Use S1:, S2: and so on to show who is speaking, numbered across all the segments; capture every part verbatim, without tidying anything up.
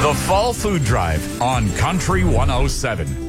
S1: The Fall Food Drive on Country one oh seven.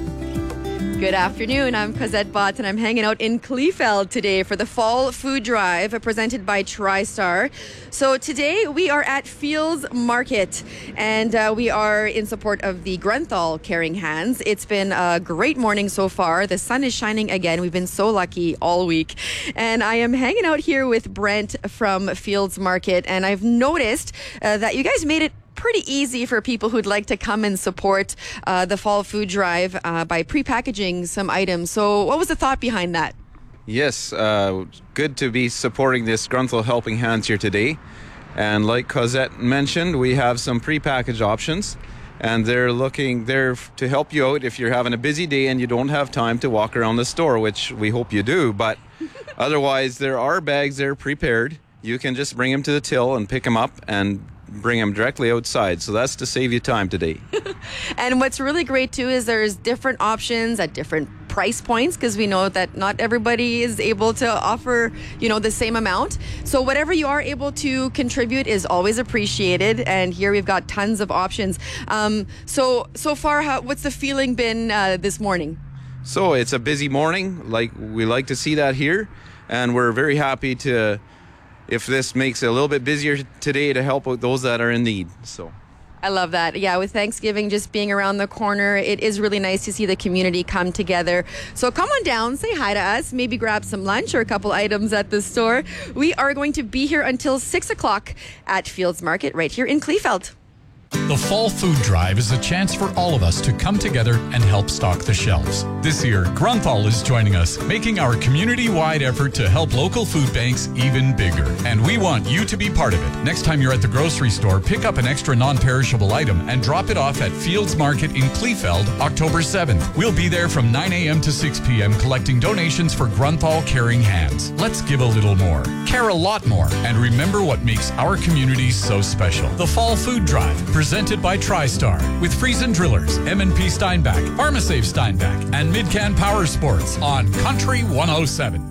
S2: Good afternoon. I'm Cosette Bott, and I'm hanging out in Kleefeld today for the Fall Food Drive presented by TriStar. So today we are at Fields Market, and uh, we are in support of the Grunthal Caring Hands. It's been a great morning so far. The sun is shining again. We've been so lucky all week. And I am hanging out here with Brent from Fields Market, and I've noticed uh, that you guys made it pretty easy for people who'd like to come and support uh, the Fall Food Drive uh, by pre-packaging some items. So what was the thought behind that?
S3: Yes, uh, good to be supporting this Grunthal Helping Hands here today. And like Cosette mentioned, we have some pre-packaged options, and they're looking there to help you out if you're having a busy day and you don't have time to walk around the store, which we hope you do. But otherwise, there are bags there prepared. You can just bring them to the till and pick them up and bring them directly outside. So that's to save you time today.
S2: And what's really great too is there's different options at different price points, because we know that not everybody is able to offer, you know, the same amount. So whatever you are able to contribute is always appreciated. And here we've got tons of options. Um, so, so far, how, what's the feeling been uh, this morning?
S3: So it's a busy morning. Like, we like to see that here. And we're very happy to, if this makes it a little bit busier today, to help out those that are in need. So
S2: I love that. Yeah, with Thanksgiving just being around the corner, it is really nice to see the community come together. So come on down, say hi to us, maybe grab some lunch or a couple items at the store. We are going to be here until six o'clock at Fields Market right here in Kleefeld.
S1: The Fall Food Drive is a chance for all of us to come together and help stock the shelves. This year, Grunthal is joining us, making our community-wide effort to help local food banks even bigger. And we want you to be part of it. Next time you're at the grocery store, pick up an extra non-perishable item and drop it off at Fields Market in Kleefeld, October seventh. We'll be there from nine a.m. to six p.m. collecting donations for Grunthal Caring Hands. Let's give a little more, care a lot more, and remember what makes our community so special. The Fall Food Drive, presented by TriStar, with Friesen Drillers, M and P Steinbach, PharmaSafe Steinbach, and Midcan Power Sports on Country one oh seven.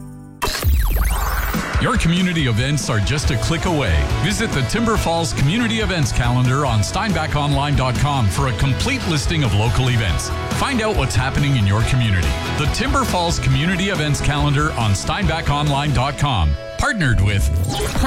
S1: Your community events are just a click away. Visit the Timber Falls Community Events calendar on steinbach online dot com for a complete listing of local events. Find out what's happening in your community. The Timber Falls Community Events calendar on steinbach online dot com. Partnered with